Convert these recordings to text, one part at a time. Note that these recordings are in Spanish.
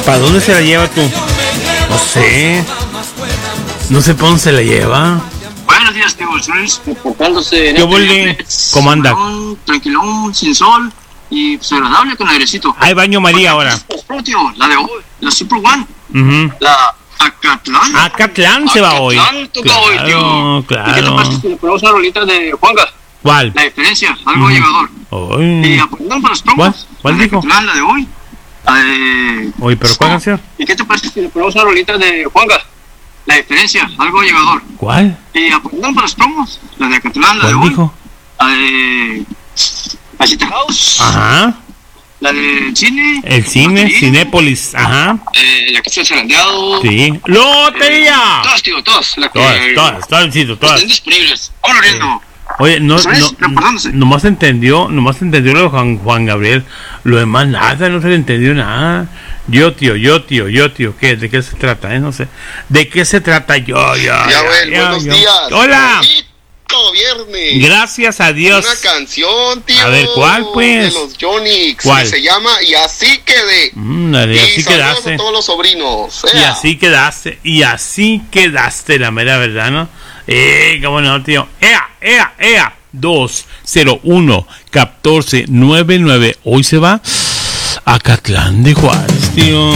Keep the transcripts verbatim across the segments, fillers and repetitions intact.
¿Para dónde se la lleva tú? No sé. No sé para dónde se la lleva. Buenos días, tío Luis. Reportándose. ¿Qué volví? ¿Cómo anda? Tranquilón, sin sol y pues agradable con airecito. Hay baño María ahora. Pues, tío, la de hoy, la Super One. Uh-huh. La Acatlán. Acatlán se va hoy. Acatlán toca claro, hoy, tío. Claro. ¿Y qué te pasa si le ponemos una rolita de Juanga? ¿Cuál? La diferencia, algo uh-huh. llegador. Uy. Y apuntando para los promos. ¿Cuál? ¿Cuál la dijo? Acatlán, la de hoy. La de... Oye, ¿pero cuál canción? ¿Y qué te parece si le ponemos una rolita de Juanga? La diferencia, algo llegador. ¿Cuál? Y apuntando para los promos. La de Acatlán, la de hoy. ¿Cuál dijo? La de... Pasita House. Ajá. La del cine. El cine, Lotería. Cinépolis, ajá. Eh, la que está zarandeado. Sí. ¡Lotería! Eh, todas, tío, todas. La que, todas, todas, todas, sí, todas. Están disponibles. Vámonos viendo. Oye, no, ¿Sabes? no, no, nomás entendió, nomás entendió lo de Juan, Juan Gabriel. Lo demás nada, no se le entendió nada. Yo, tío, yo, tío, yo, tío, ¿qué? ¿De qué se trata? Eh? No sé. ¿De qué se trata? Yo, yo, ya, ya, bueno, ya, buenos yo. días. Hola. Viernes. Gracias a Dios. Una canción, tío. A ver, ¿cuál, pues? De los Yonix. ¿Cuál? Se llama Y así quedé. Mm, y así quedaste. A todos los sobrinos. Y así quedaste. Y así quedaste, la mera verdad, ¿no? Eh, qué bueno, tío. Ea, ea, ea. dos cero uno catorce noventa y nueve. Hoy se va a Acatlán de Juárez, tío.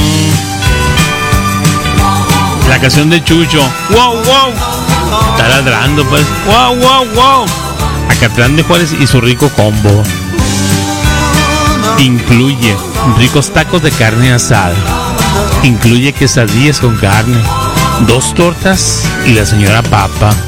La canción de Chucho. Wow, wow. Está ladrando, pues. Wow, wow, wow. Acatlán de Juárez y su rico combo. Incluye ricos tacos de carne asada. Incluye quesadillas con carne, dos tortas y la señora papa.